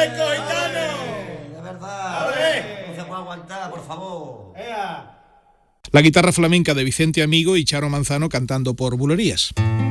fresco, gitano! De verdad. A ver. No se puede aguantar, por favor. ¡Ea! La guitarra flamenca de Vicente Amigo y Charo Manzano cantando por Bulerías.